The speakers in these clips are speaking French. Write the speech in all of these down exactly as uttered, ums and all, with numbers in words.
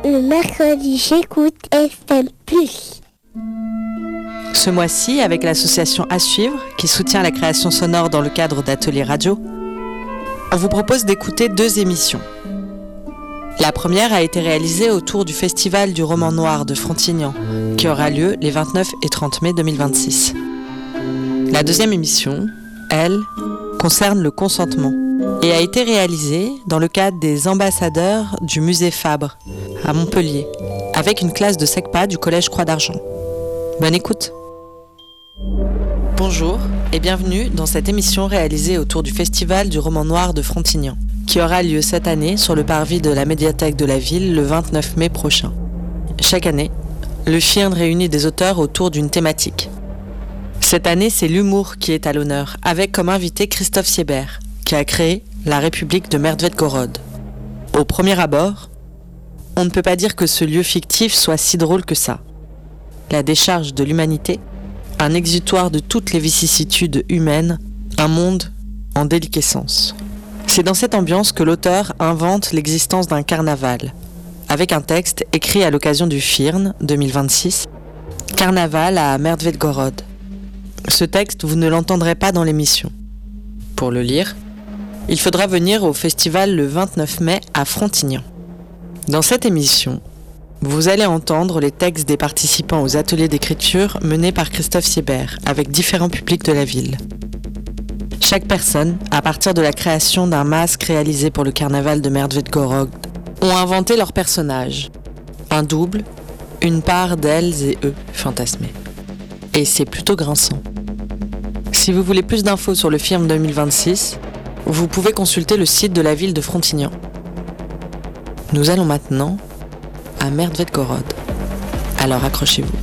Le mercredi, j'écoute F M plus. Ce mois-ci, avec l'association À Suivre, qui soutient la création sonore dans le cadre d'ateliers radio, on vous propose d'écouter deux émissions. La première a été réalisée autour du Festival du roman noir de Frontignan, qui aura lieu les vingt-neuf et trente mai deux mille vingt-six. La deuxième émission, elle, concerne le consentement et a été réalisée dans le cadre des ambassadeurs du musée Fabre, à Montpellier, avec une classe de SECPA du Collège Croix d'Argent. Bonne écoute. Bonjour et bienvenue dans cette émission réalisée autour du Festival du roman noir de Frontignan, qui aura lieu cette année sur le parvis de la médiathèque de la ville le vingt-neuf mai prochain. Chaque année, le F I R N réunit des auteurs autour d'une thématique. Cette année, c'est l'humour qui est à l'honneur, avec comme invité Christophe Siebert, qui a créé la République de Merdvetgorod. Au premier abord, on ne peut pas dire que ce lieu fictif soit si drôle que ça. La décharge de l'humanité, un exutoire de toutes les vicissitudes humaines, un monde en déliquescence. C'est dans cette ambiance que l'auteur invente l'existence d'un carnaval, avec un texte écrit à l'occasion du F I R N deux mille vingt-six, Carnaval à Merdvetgorod. Ce texte, vous ne l'entendrez pas dans l'émission. Pour le lire, il faudra venir au festival le vingt-neuf mai à Frontignan. Dans cette émission, vous allez entendre les textes des participants aux ateliers d'écriture menés par Christophe Siebert avec différents publics de la ville. Chaque personne, à partir de la création d'un masque réalisé pour le carnaval de Merdvetgorod, ont inventé leur personnage. Un double, une part d'elles et eux fantasmés. Et c'est plutôt grinçant. Si vous voulez plus d'infos sur le F I R N deux mille vingt-six, vous pouvez consulter le site de la ville de Frontignan. Nous allons maintenant à Merdvetgorod. Alors accrochez-vous.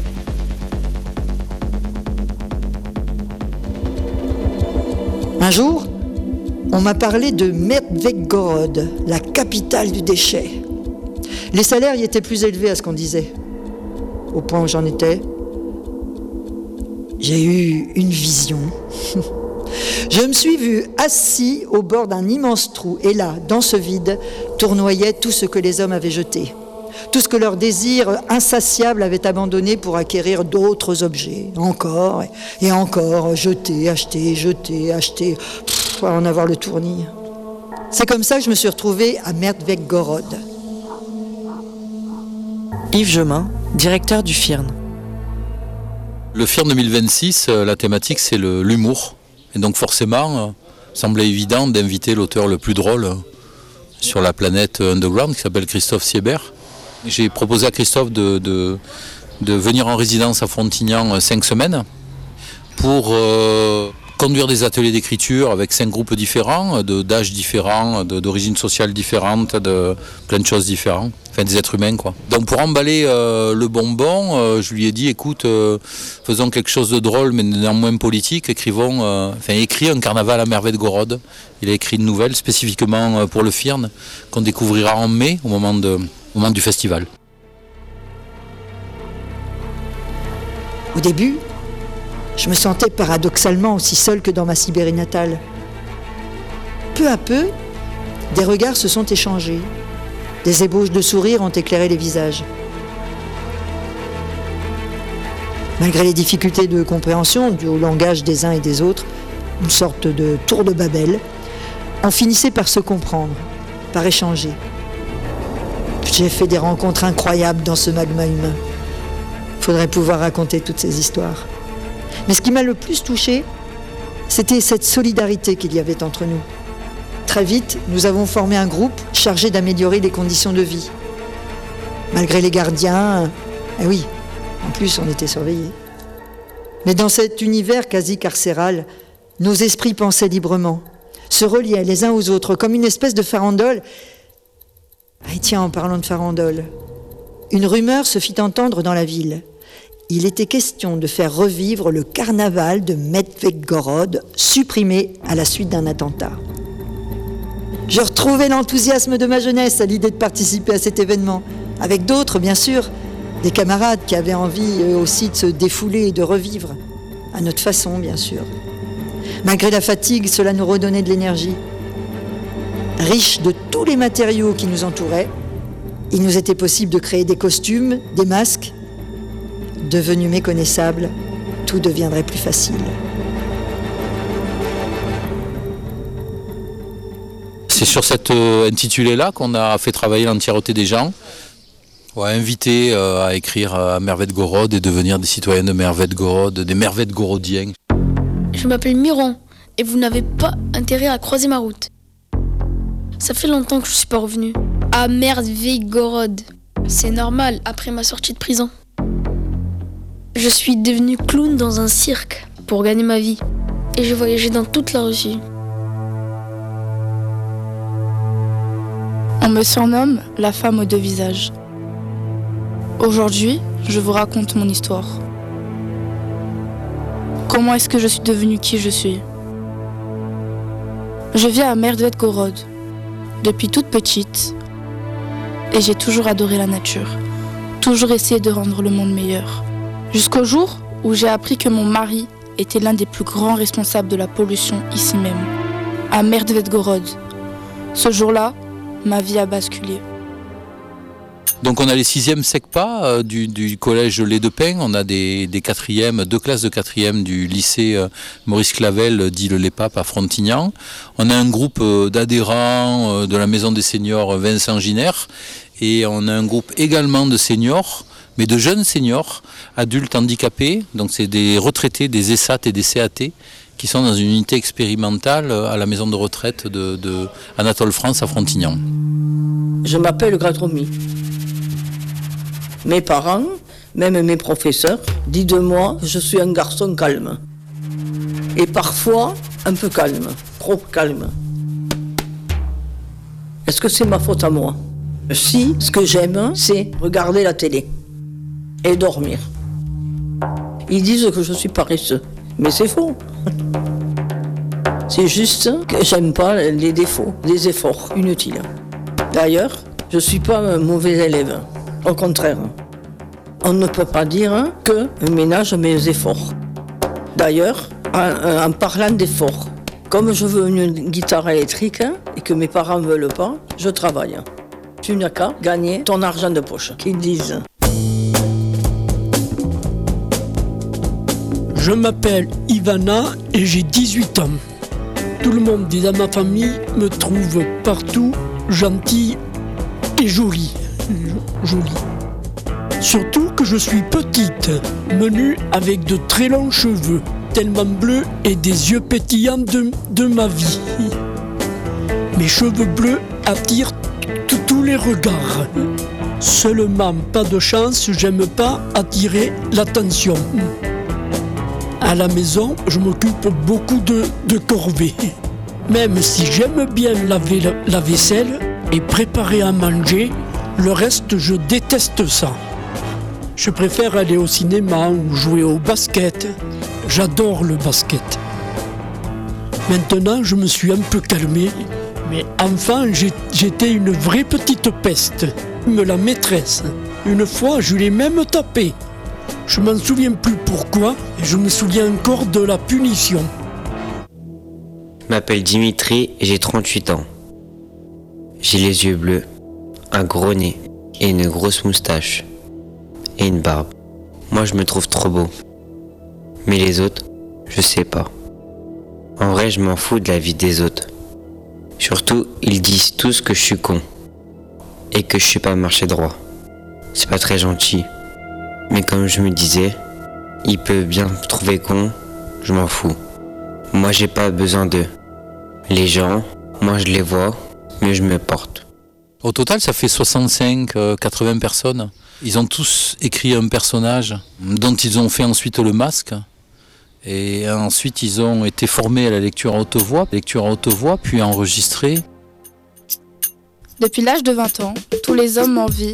Un jour, on m'a parlé de Merdvetgorod, la capitale du déchet. Les salaires y étaient plus élevés à ce qu'on disait. Au point où j'en étais, j'ai eu une vision. Je me suis vu assis au bord d'un immense trou, et là, dans ce vide, tournoyait tout ce que les hommes avaient jeté. Tout ce que leur désir insatiable avait abandonné pour acquérir d'autres objets. Encore et encore, jeter, acheter, jeter, acheter, pff, en avoir le tournis. C'est comme ça que je me suis retrouvée à Merdvetgorod. Yves Gemin, directeur du F I R N. Le F I R N deux mille vingt-six, la thématique c'est le, l'humour. Et donc forcément, il semblait évident d'inviter l'auteur le plus drôle sur la planète underground qui s'appelle Christophe Siebert. J'ai proposé à Christophe de, de, de venir en résidence à Frontignan cinq semaines pour euh, conduire des ateliers d'écriture avec cinq groupes différents, de, d'âges différents, de, d'origines sociales différentes, de plein de choses différentes, enfin des êtres humains quoi. Donc pour emballer euh, le bonbon, euh, je lui ai dit écoute, euh, faisons quelque chose de drôle mais néanmoins politique, écrivons, euh, enfin écris un carnaval à Merdvetgorod. Il a écrit une nouvelle spécifiquement pour le F I R N qu'on découvrira en mai au moment de au moment du festival. Au début, je me sentais paradoxalement aussi seule que dans ma Sibérie natale. Peu à peu, des regards se sont échangés. Des ébauches de sourires ont éclairé les visages. Malgré les difficultés de compréhension dues au langage des uns et des autres, une sorte de tour de Babel, on finissait par se comprendre, par échanger. J'ai fait des rencontres incroyables dans ce magma humain. Il faudrait pouvoir raconter toutes ces histoires. Mais ce qui m'a le plus touchée, c'était cette solidarité qu'il y avait entre nous. Très vite, nous avons formé un groupe chargé d'améliorer les conditions de vie. Malgré les gardiens, eh oui, en plus on était surveillés. Mais dans cet univers quasi carcéral, nos esprits pensaient librement, se reliaient les uns aux autres comme une espèce de farandole. Ah tiens, en parlant de farandole, une rumeur se fit entendre dans la ville. Il était question de faire revivre le carnaval de Merdvetgorod, supprimé à la suite d'un attentat. Je retrouvais l'enthousiasme de ma jeunesse à l'idée de participer à cet événement, avec d'autres bien sûr, des camarades qui avaient envie eux aussi de se défouler et de revivre, à notre façon bien sûr. Malgré la fatigue, cela nous redonnait de l'énergie. Riche de tous les matériaux qui nous entouraient, Il nous était possible de créer des costumes, des masques. Devenus méconnaissables, tout deviendrait plus facile. C'est sur cet euh, intitulé-là qu'on a fait travailler l'entièreté des gens. Ouais, inviter euh, à écrire à Mervetgorod et devenir des citoyens de Mervetgorod, des Mervetgorodiens. Je m'appelle Miron et vous n'avez pas intérêt à croiser ma route. Ça fait longtemps que je suis pas revenu. À Mervetgorod. C'est normal après ma sortie de prison. Je suis devenu clown dans un cirque pour gagner ma vie. Et j'ai voyagé dans toute la Russie. On me surnomme la femme aux deux visages. Aujourd'hui, je vous raconte mon histoire. Comment est-ce que je suis devenue qui je suis? Je vis à Mervetgorod depuis toute petite et j'ai toujours adoré la nature, toujours essayé de rendre le monde meilleur. Jusqu'au jour où j'ai appris que mon mari était l'un des plus grands responsables de la pollution ici même, à Mervetgorod. Ce jour-là, ma vie a basculé. Donc on a les sixièmes SECPA euh, du, du collège Lait de Pin, on a des, des quatrièmes, deux classes de quatrième du lycée euh, Maurice Clavel, dit le Lépap à Frontignan. On a un groupe euh, d'adhérents euh, de la maison des seniors Vincent Giner et on a un groupe également de seniors, mais de jeunes seniors, adultes handicapés, donc c'est des retraités, des E S A T et des C A T qui sont dans une unité expérimentale à la maison de retraite de, de Anatole France à Frontignan. Je m'appelle Gratromi. Mes parents, même mes professeurs, disent de moi que je suis un garçon calme. Et parfois, un peu calme, trop calme. Est-ce que c'est ma faute à moi? Si, ce que j'aime, c'est regarder la télé et dormir. Ils disent que je suis paresseux, mais c'est faux. C'est juste que j'aime pas les défauts, les efforts inutiles. D'ailleurs, je ne suis pas un mauvais élève. Au contraire, on ne peut pas dire que je ménage mes efforts. D'ailleurs, en, en parlant d'efforts, comme je veux une guitare électrique et que mes parents ne veulent pas, je travaille. Tu n'as qu'à gagner ton argent de poche, qu'ils disent. Je m'appelle Ivana et j'ai dix-huit ans. Tout le monde dans ma famille me trouve partout gentille et jolie. Jolie. Surtout que je suis petite, menue avec de très longs cheveux, tellement bleus et des yeux pétillants de, de ma vie. Mes cheveux bleus attirent tous les regards. Seulement, pas de chance, j'aime pas attirer l'attention. À la maison, je m'occupe beaucoup de, de corvées. Même si j'aime bien laver la, la vaisselle et préparer à manger, le reste, je déteste ça. Je préfère aller au cinéma ou jouer au basket. J'adore le basket. Maintenant, je me suis un peu calmé, mais enfant, j'ai, j'étais une vraie petite peste. Me la maîtresse. Une fois, je l'ai même tapé. Je m'en souviens plus pourquoi, et je me souviens encore de la punition. Je m'appelle Dimitri et j'ai trente-huit ans. J'ai les yeux bleus, un gros nez et une grosse moustache. Et une barbe. Moi je me trouve trop beau. Mais les autres, je sais pas. En vrai je m'en fous de la vie des autres. Surtout, ils disent tous que je suis con. Et que je suis pas marché droit. C'est pas très gentil. Mais comme je me disais, ils peuvent bien me trouver con, je m'en fous. Moi j'ai pas besoin d'eux. Les gens, moi je les vois, mais je me porte. Au total, ça fait soixante-cinq à quatre-vingts personnes. Ils ont tous écrit un personnage dont ils ont fait ensuite le masque. Et ensuite, ils ont été formés à la lecture à haute voix, lecture à haute voix, puis enregistrés. Depuis l'âge de vingt ans, tous les hommes en vie